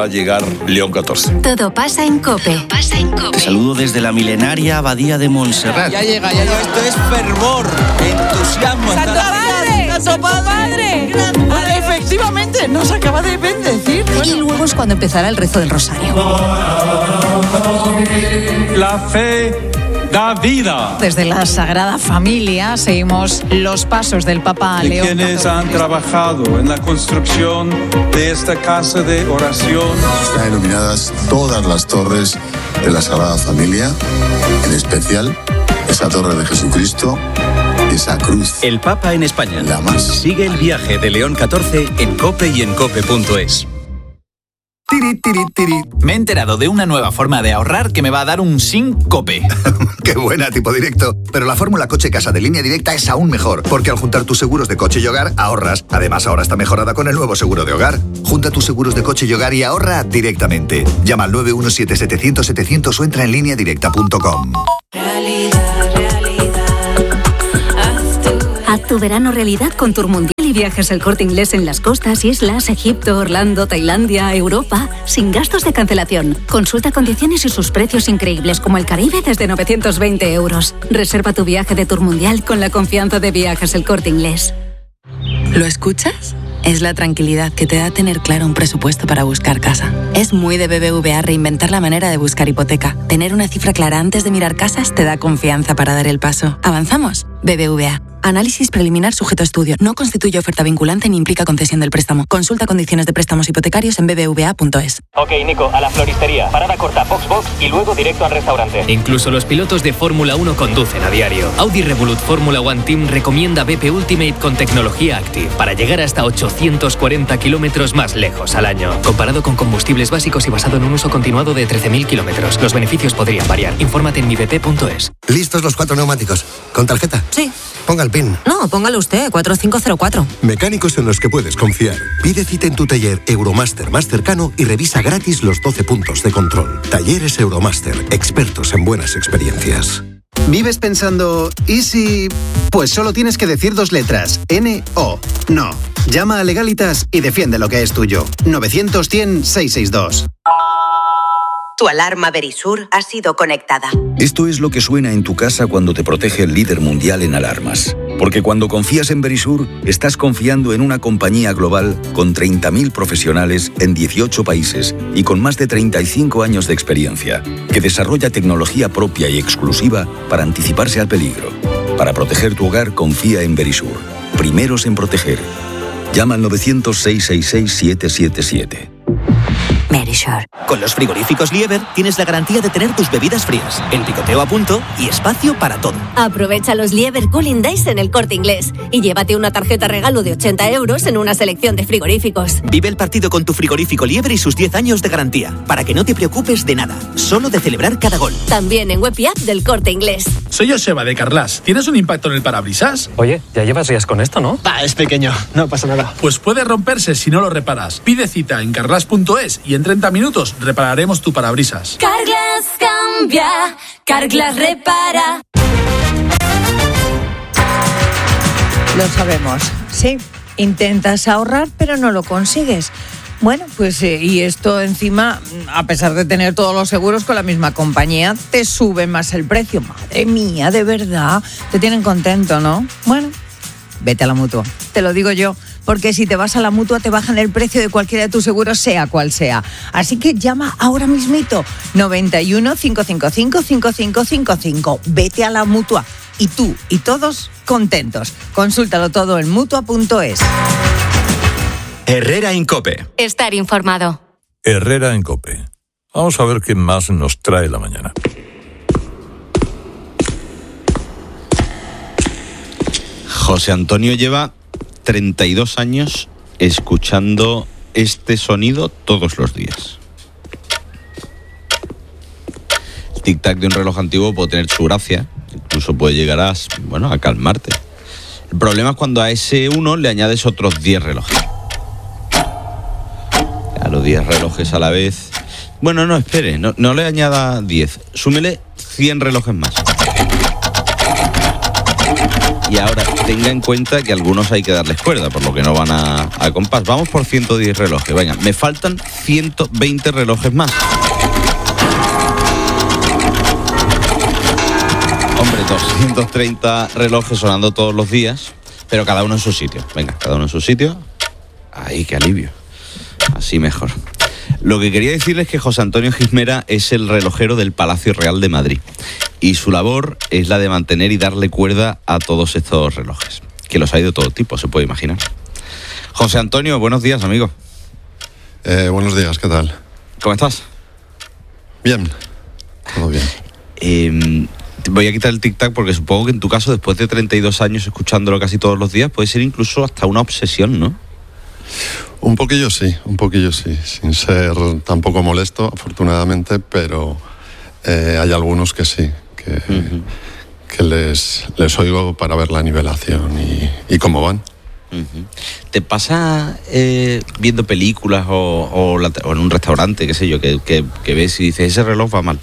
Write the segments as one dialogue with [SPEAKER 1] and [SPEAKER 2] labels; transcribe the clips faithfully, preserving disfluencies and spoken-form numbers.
[SPEAKER 1] va a llegar León catorce.
[SPEAKER 2] Todo pasa en COPE. Todo pasa en COPE.
[SPEAKER 3] Te saludo desde la milenaria Abadía de Montserrat.
[SPEAKER 4] Ya llega, ya llega. Esto es fervor, entusiasmo.
[SPEAKER 5] ¡Santo Padre! ¡Santo Padre! Efectivamente, nos acaba de bendecir.
[SPEAKER 2] Y luego es cuando empezará el rezo del rosario.
[SPEAKER 6] La fe da vida.
[SPEAKER 5] Desde la Sagrada Familia seguimos los pasos del Papa
[SPEAKER 6] De
[SPEAKER 5] León
[SPEAKER 6] quienes
[SPEAKER 5] catorce.
[SPEAKER 6] han trabajado en la construcción de esta casa de oración.
[SPEAKER 7] Están iluminadas todas las torres de la Sagrada Familia, en especial esa torre de Jesucristo, esa cruz.
[SPEAKER 8] El Papa en España.
[SPEAKER 7] La más.
[SPEAKER 8] Sigue el viaje de León catorce en COPE y en cope punto es.
[SPEAKER 9] Tiri, tiri, tiri. Me he enterado de una nueva forma de ahorrar que me va a dar un SINCOPE.
[SPEAKER 10] ¡Qué buena, tipo directo! Pero la fórmula coche casa de Línea Directa es aún mejor, porque al juntar tus seguros de coche y hogar, ahorras. Además, ahora está mejorada con el nuevo seguro de hogar. Junta tus seguros de coche y hogar y ahorra directamente. Llama al nueve uno siete setecientos setecientos o entra en línea directa punto com.
[SPEAKER 2] Realidad, realidad. Haz tu... Haz tu verano realidad con Tour Mundial y Viajes El Corte Inglés en las costas, islas, Egipto, Orlando, Tailandia, Europa, sin gastos de cancelación. Consulta condiciones y sus precios increíbles como el Caribe desde novecientos veinte euros. Reserva tu viaje de Tour Mundial con la confianza de Viajes El Corte Inglés.
[SPEAKER 11] ¿Lo escuchas? Es la tranquilidad que te da tener claro un presupuesto para buscar casa. Es muy de B B V A reinventar la manera de buscar hipoteca. Tener una cifra clara antes de mirar casas te da confianza para dar el paso. ¿Avanzamos? B B V A. Análisis preliminar sujeto a estudio. No constituye oferta vinculante ni implica concesión del préstamo. Consulta condiciones de préstamos hipotecarios en b b v a punto es.
[SPEAKER 12] Ok, Nico, a la floristería. Parada corta, box box y luego directo al restaurante.
[SPEAKER 13] Incluso los pilotos de Fórmula uno conducen a diario. Audi Revolut Fórmula One Team recomienda B P Ultimate con tecnología Active para llegar hasta ochocientos cuarenta kilómetros más lejos al año. Comparado con combustibles básicos y basado en un uso continuado de trece mil kilómetros. Los beneficios podrían variar. Infórmate en mi b p punto es.
[SPEAKER 14] ¿Listos los cuatro neumáticos? ¿Con tarjeta?
[SPEAKER 15] Sí.
[SPEAKER 14] Ponga el PIN.
[SPEAKER 15] No, póngalo usted, cuatro cinco cero cuatro.
[SPEAKER 14] Mecánicos en los que puedes confiar. Pide cita en tu taller Euromaster más cercano y revisa gratis los doce puntos de control. Talleres Euromaster, expertos en buenas experiencias.
[SPEAKER 16] ¿Vives pensando, ¿y si...? Pues solo tienes que decir dos letras, N O. No. Llama a Legalitas y defiende lo que es tuyo. novecientos cien seiscientos sesenta y dos.
[SPEAKER 17] Tu alarma Verisur ha sido conectada.
[SPEAKER 8] Esto es lo que suena en tu casa cuando te protege el líder mundial en alarmas. Porque cuando confías en Verisur, estás confiando en una compañía global con treinta mil profesionales en dieciocho países y con más de treinta y cinco años de experiencia, que desarrolla tecnología propia y exclusiva para anticiparse al peligro. Para proteger tu hogar, confía en Verisur. Primeros en proteger. Llama al novecientos seis seis seis siete siete siete.
[SPEAKER 2] Verisur.
[SPEAKER 18] Con los frigoríficos Lieber tienes la garantía de tener tus bebidas frías, el picoteo a punto y espacio para todo.
[SPEAKER 19] Aprovecha los Lieber Cooling Days en El Corte Inglés y llévate una tarjeta regalo de ochenta euros en una selección de frigoríficos.
[SPEAKER 18] Vive el partido con tu frigorífico Lieber y sus diez años de garantía, para que no te preocupes de nada, solo de celebrar cada gol.
[SPEAKER 19] También en web y app del Corte Inglés.
[SPEAKER 20] Soy Joseba de Carlas. ¿Tienes un impacto en el parabrisas?
[SPEAKER 8] Oye, ya llevas días con esto, ¿no?
[SPEAKER 20] Ah, es pequeño, no pasa nada. Pues puede romperse si no lo reparas. Pide cita en carlas punto es y en treinta minutos repararemos tu parabrisas.
[SPEAKER 19] Carglass cambia, Carglass repara.
[SPEAKER 5] Lo sabemos, sí. Intentas ahorrar, pero no lo consigues. Bueno, pues eh, y esto encima, a pesar de tener todos los seguros con la misma compañía, te sube más el precio. Madre mía, de verdad, te tienen contento, ¿no? Bueno, vete a la Mutua, te lo digo yo, porque si te vas a la Mutua te bajan el precio de cualquiera de tus seguros, sea cual sea. Así que llama ahora mismito, noventa y uno, cinco cinco cinco, cinco cinco cinco cinco. Vete a la Mutua y tú y todos contentos. Consúltalo todo en mutua punto es.
[SPEAKER 8] Herrera en COPE.
[SPEAKER 2] Estar informado.
[SPEAKER 1] Herrera en COPE. Vamos a ver qué más nos trae la mañana.
[SPEAKER 2] José Antonio lleva treinta y dos años escuchando este sonido todos los días. El tic-tac de un reloj antiguo puede tener su gracia, incluso puede llegar a, bueno, a calmarte. El problema es cuando a ese uno le añades otros diez relojes. A los diez relojes a la vez... Bueno, no, espere, no, no le añada diez, súmele cien relojes más.
[SPEAKER 21] Y ahora tenga en cuenta que algunos hay que darles cuerda, por lo que no van a, a compás. Vamos por ciento diez relojes. Venga, me faltan ciento veinte relojes más. Hombre, doscientos treinta relojes sonando todos los días, pero cada uno en su sitio. Venga, cada uno en su sitio. Ay, qué alivio. Así mejor. Lo que quería decirles es que José Antonio Gismera es el relojero del Palacio Real de Madrid y su labor es la de mantener y darle cuerda a todos estos relojes, que los hay de todo tipo, se puede imaginar. José Antonio, buenos días, amigo.
[SPEAKER 22] Eh, buenos días, ¿qué tal?
[SPEAKER 21] ¿Cómo estás?
[SPEAKER 22] Bien, todo bien.
[SPEAKER 21] Eh, voy a quitar el tic-tac porque supongo que en tu caso, después de treinta y dos años escuchándolo casi todos los días, puede ser incluso hasta una obsesión, ¿no?
[SPEAKER 22] Un poquillo sí, un poquillo sí, sin ser tampoco molesto, afortunadamente, pero eh, hay algunos que sí, que, uh-huh. que les, les oigo para ver la nivelación y, y cómo van.
[SPEAKER 21] Uh-huh. ¿Te pasa eh, viendo películas o, o, la, o en un restaurante, qué sé yo, que, que, que ves y dices, ese reloj va mal?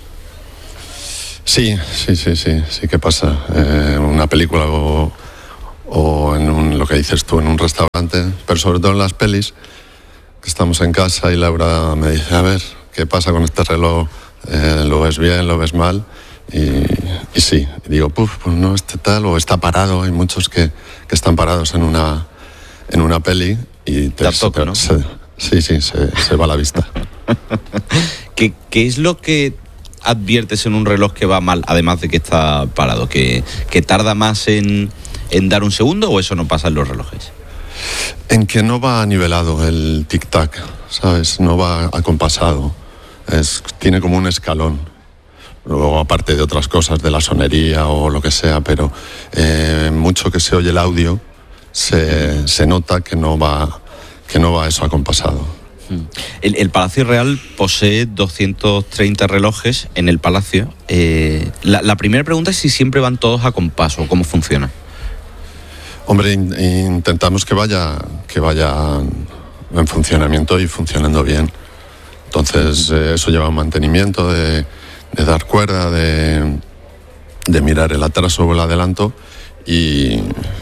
[SPEAKER 22] Sí, sí, sí, sí, sí que pasa. Eh, una película o... o en un, lo que dices tú, en un restaurante, pero sobre todo en las pelis, que estamos en casa y Laura me dice, a ver, ¿qué pasa con este reloj? Eh, ¿Lo ves bien, lo ves mal? Y, y sí, y digo, puf, pues no, este tal, o está parado, hay muchos que, que están parados en una, en una peli y te,
[SPEAKER 21] te toca, ¿no?
[SPEAKER 22] Se, sí, sí, se, se va a la vista.
[SPEAKER 21] ¿Qué, ¿Qué es lo que adviertes en un reloj que va mal, además de que está parado? ¿Que, que tarda más en... en dar un segundo o eso no pasa en los relojes?
[SPEAKER 22] En que no va nivelado el tic-tac, ¿sabes? No va acompasado. Es, tiene como un escalón. Luego, aparte de otras cosas, de la sonería o lo que sea, pero eh, mucho que se oye el audio, se, se nota que no va, que no va eso acompasado.
[SPEAKER 21] El, el Palacio Real posee doscientos treinta relojes en el Palacio. Eh, la, la primera pregunta es si siempre van todos a compás o cómo funciona.
[SPEAKER 22] Hombre, in, intentamos que vaya, que vaya en funcionamiento y funcionando bien. Entonces, eh, eso lleva un mantenimiento de, de dar cuerda, de, de mirar el atraso o el adelanto y,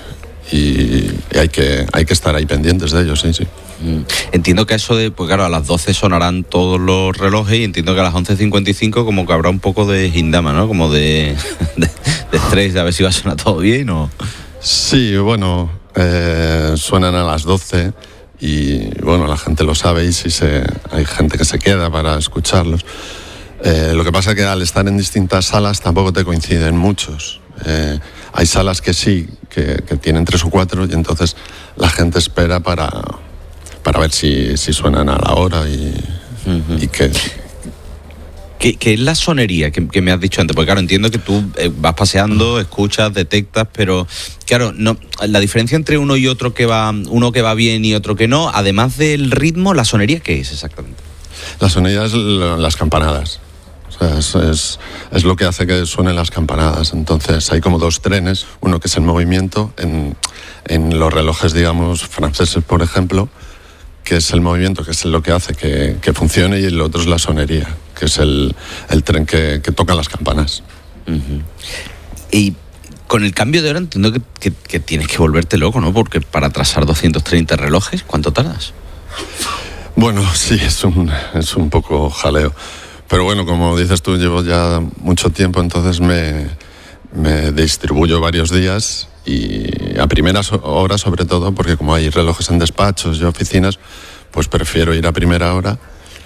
[SPEAKER 22] y, y hay que, hay que estar ahí pendientes de ellos, sí, sí.
[SPEAKER 21] Entiendo que eso de, pues claro, a las doce sonarán todos los relojes y entiendo que a las once cincuenta y cinco como que habrá un poco de hindama, ¿no? Como de, de, de estrés, de a ver si va a sonar todo bien o...
[SPEAKER 22] Sí, bueno, eh, suenan a las doce y bueno, la gente lo sabe y sí se, hay gente que se queda para escucharlos. Eh, lo que pasa es que al estar en distintas salas tampoco te coinciden muchos. Eh, hay salas que sí, que, que tienen tres o cuatro y entonces la gente espera para, para ver si, si suenan a la hora y, uh-huh. y que...
[SPEAKER 21] ¿Qué, ¿Qué es la sonería que, que me has dicho antes? Porque claro, entiendo que tú eh, vas paseando, escuchas, detectas, pero claro, no, la diferencia entre uno y otro que va, uno que va bien y otro que no, además del ritmo, ¿la sonería qué es exactamente?
[SPEAKER 22] La sonería es las campanadas. O sea, es, es, es lo que hace que suenen las campanadas. Entonces hay como dos trenes, uno que es el movimiento, en, en los relojes, digamos, franceses, por ejemplo, que es el movimiento, que es lo que hace que, que funcione, y el otro es la sonería, que es el, el tren que, que toca las campanas.
[SPEAKER 21] Uh-huh. Y con el cambio de hora entiendo que, que, que tienes que volverte loco, ¿no? Porque para atrasar doscientos treinta relojes, ¿cuánto tardas?
[SPEAKER 22] Bueno, sí, es un, es un poco jaleo. Pero bueno, como dices tú, llevo ya mucho tiempo, entonces me, me distribuyo varios días y a primeras horas sobre todo, porque como hay relojes en despachos y oficinas, pues prefiero ir a primera hora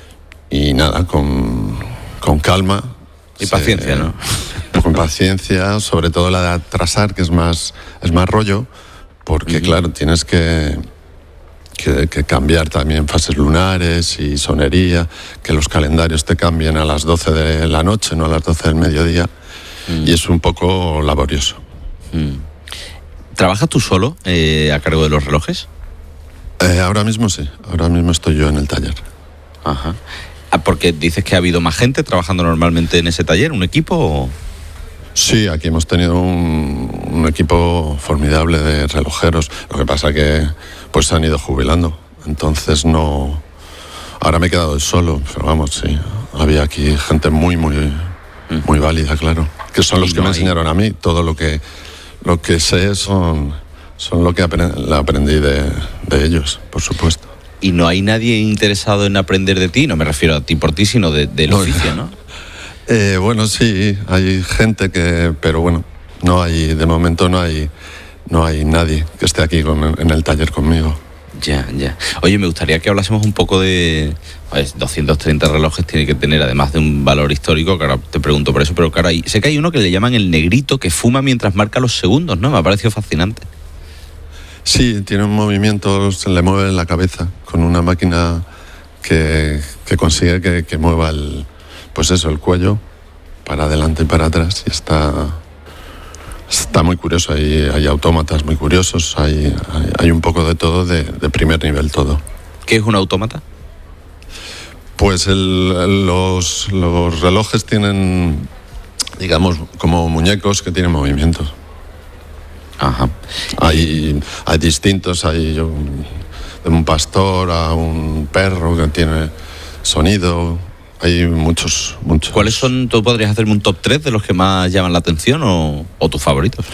[SPEAKER 22] y nada, con, con calma.
[SPEAKER 21] Y paciencia, ¿no?
[SPEAKER 22] Con paciencia, sobre todo la de atrasar, que es más, es más rollo, porque uh-huh. claro, tienes que, que, que cambiar también fases lunares y sonería, que los calendarios te cambien a las doce de la noche, no a las doce del mediodía, uh-huh. y es un poco laborioso.
[SPEAKER 21] Uh-huh. ¿Trabajas tú solo eh, a cargo de los relojes?
[SPEAKER 22] Eh, ahora mismo sí, ahora mismo estoy yo en el taller.
[SPEAKER 21] Ajá. Porque dices que ha habido más gente trabajando normalmente en ese taller, ¿un equipo o...?
[SPEAKER 22] Sí, aquí hemos tenido un, un equipo formidable de relojeros. Lo que pasa que pues se han ido jubilando. Entonces no... Ahora me he quedado solo, pero vamos, sí. Había aquí gente muy, muy, muy válida, claro. Que son los que me enseñaron a mí todo lo que, lo que sé son, son lo que aprend- aprendí de, de ellos, por supuesto.
[SPEAKER 21] Y no hay nadie interesado en aprender de ti, no me refiero a ti por ti, sino de, del no, oficio, ¿no?
[SPEAKER 22] Eh, bueno, sí, hay gente que, pero bueno, no hay, de momento no hay, no hay nadie que esté aquí con, en el taller conmigo.
[SPEAKER 21] Ya, ya. Oye, me gustaría que hablásemos un poco de... Pues doscientos treinta relojes tiene que tener, además de un valor histórico, que ahora te pregunto por eso, pero claro, hay, sé que hay uno que le llaman el negrito, que fuma mientras marca los segundos, ¿no? Me ha parecido fascinante.
[SPEAKER 22] Sí, tiene un movimiento, se le mueve en la cabeza, con una máquina que, que consigue que, que mueva el, pues eso, el cuello para adelante y para atrás, y está... Está muy curioso, hay, hay autómatas muy curiosos, hay, hay, hay un poco de todo, de, de primer nivel todo.
[SPEAKER 21] ¿Qué es un autómata?
[SPEAKER 22] Pues el, los, los relojes tienen, digamos, como muñecos que tienen movimientos.
[SPEAKER 21] Ajá.
[SPEAKER 22] Hay, hay distintos, hay un, de un pastor a un perro que tiene sonido. Hay muchos, muchos.
[SPEAKER 21] ¿Cuáles son? ¿Tú podrías hacerme un top tres de los que más llaman la atención o, o tus favoritos?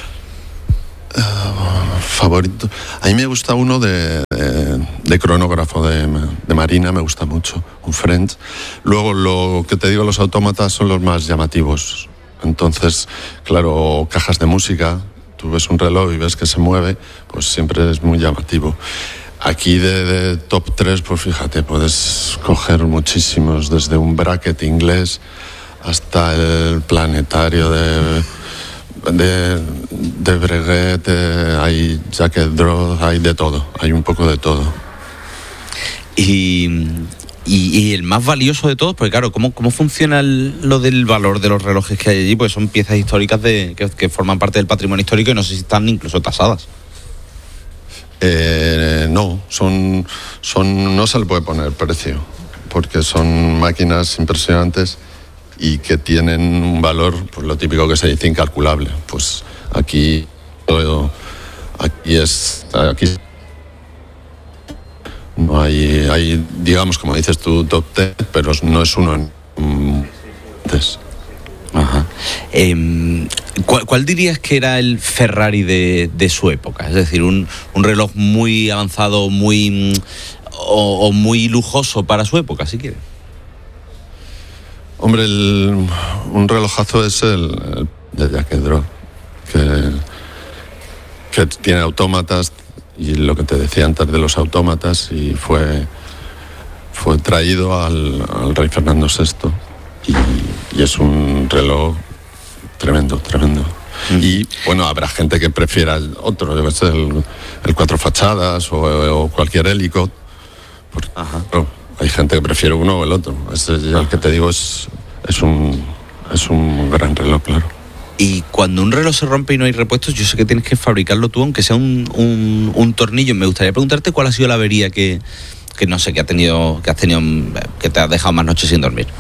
[SPEAKER 22] Uh, favorito. A mí me gusta uno de, de, de cronógrafo de, de Marina, me gusta mucho, un French. Luego, lo que te digo, los autómatas son los más llamativos. Entonces, claro, cajas de música, tú ves un reloj y ves que se mueve, pues siempre es muy llamativo. Aquí de, de top tres, pues fíjate, puedes coger muchísimos, desde un bracket inglés hasta el planetario de, de, de Breguet, de, hay Jacket Draw, hay de todo, hay un poco de todo.
[SPEAKER 21] Y, y, y el más valioso de todos, porque claro, ¿cómo, cómo funciona el, lo del valor de los relojes que hay allí? Pues son piezas históricas de, que, que forman parte del patrimonio histórico y no sé si están incluso tasadas.
[SPEAKER 22] Eh, no, son, son, no se le puede poner precio, porque son máquinas impresionantes y que tienen un valor, pues lo típico que se dice, incalculable. Pues aquí, aquí es, aquí no hay, hay, digamos, como dices tú, top ten, pero no es uno en antes.
[SPEAKER 21] Ajá. Eh, ¿cuál, ¿Cuál dirías que era el Ferrari de, de su época? Es decir, un, un reloj muy avanzado, muy o, o muy lujoso para su época, si quieres.
[SPEAKER 22] Hombre, el, un relojazo es el, el de Jacket Draw, que, que tiene autómatas, y lo que te decía antes de los autómatas, y fue, fue traído al, al rey Fernando sexto. Y, y es un reloj tremendo, tremendo. Mm. Y bueno, habrá gente que prefiera el otro, debe ser el, el cuatro fachadas o, o cualquier hélico. Porque, bueno, hay gente que prefiere uno o el otro. Ese, el que te digo es, es, un, es un gran reloj, claro.
[SPEAKER 21] Y cuando un reloj se rompe y no hay repuestos, yo sé que tienes que fabricarlo tú, aunque sea un, un, un tornillo. Me gustaría preguntarte cuál ha sido la avería que, que no sé, que, ha tenido, que has tenido, que te ha dejado más noches sin dormir.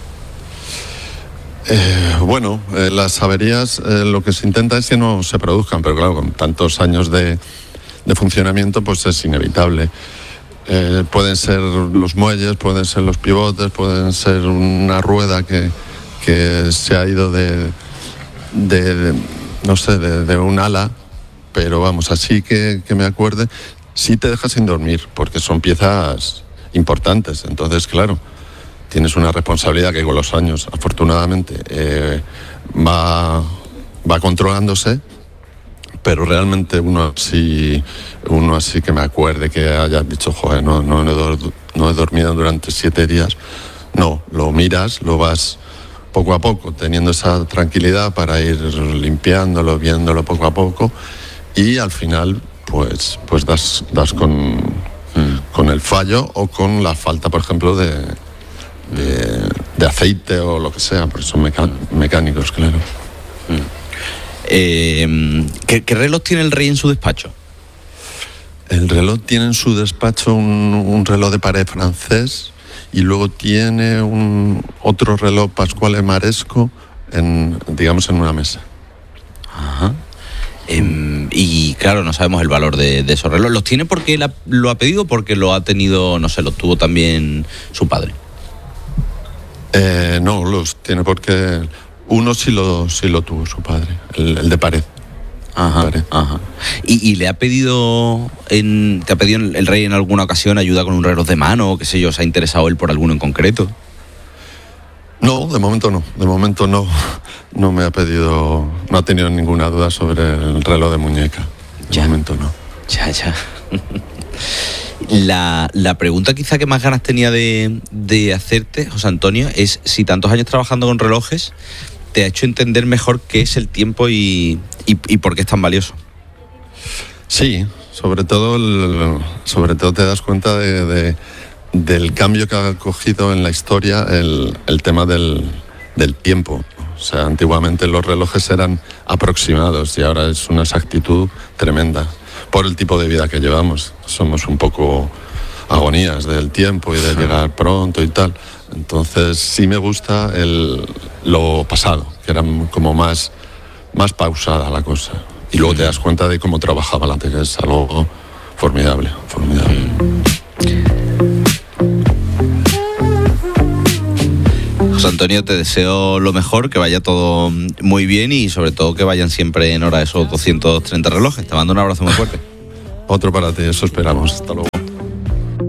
[SPEAKER 22] Eh, bueno, eh, las averías eh, lo que se intenta es que no se produzcan, pero claro, con tantos años de, de funcionamiento pues es inevitable. Eh, pueden ser los muelles, pueden ser los pivotes, pueden ser una rueda que, que se ha ido de, de, de no sé, de, de un ala, pero vamos, así que, que me acuerde, sí te deja sin dormir, porque son piezas importantes, entonces claro, tienes una responsabilidad que con los años, afortunadamente, eh, va, va controlándose, pero realmente uno así, uno así que me acuerde que hayas dicho, joder, no, no, no, he, do, no he dormido durante siete días. No, lo miras, lo vas poco a poco, teniendo esa tranquilidad para ir limpiándolo, viéndolo poco a poco, y al final, pues, pues das, das con, mm. con el fallo o con la falta, por ejemplo, de... De, de aceite o lo que sea, porque son mecán- mecánicos, claro.
[SPEAKER 21] Mm. Eh, ¿qué, ¿Qué reloj tiene el rey en su despacho?
[SPEAKER 22] El reloj tiene en su despacho un, un reloj de pared francés y luego tiene un otro reloj Pasquale Maresco en, digamos, en una mesa.
[SPEAKER 21] Ajá. Eh, y claro, no sabemos el valor de, de esos relojes. ¿Los tiene porque él ha, lo ha pedido o porque lo ha tenido, no sé, los tuvo también su padre?
[SPEAKER 22] Eh, no, los tiene porque uno sí lo, sí lo tuvo su padre, el, el de pared.
[SPEAKER 21] Ajá, ajá. ¿Y, y le ha pedido, en, te ha pedido el rey en alguna ocasión ayuda con un reloj de mano o qué sé yo, se ha interesado él por alguno en concreto?
[SPEAKER 22] No, de momento no, de momento no, no me ha pedido, no ha tenido ninguna duda sobre el reloj de muñeca, de
[SPEAKER 21] ya.
[SPEAKER 22] momento no.
[SPEAKER 21] Ya, ya. La, la pregunta quizá que más ganas tenía de, de hacerte, José Antonio, es si tantos años trabajando con relojes te ha hecho entender mejor qué es el tiempo y, y, y por qué es tan valioso.
[SPEAKER 22] Sí, sobre todo, el, sobre todo te das cuenta de, de, del cambio que ha cogido en la historia el, el tema del, del tiempo. O sea, antiguamente los relojes eran aproximados y ahora es una exactitud tremenda por el tipo de vida que llevamos. Somos un poco agonías del tiempo y de llegar pronto y tal. Entonces sí me gusta el, lo pasado, que era como más, más pausada la cosa. Y luego te das cuenta de cómo trabajaba la tele, es algo formidable, formidable.
[SPEAKER 21] José Antonio, te deseo lo mejor, que vaya todo muy bien y sobre todo que vayan siempre en hora esos doscientos treinta relojes. Te mando un abrazo muy fuerte.
[SPEAKER 22] Otro para ti, eso esperamos. Hasta luego.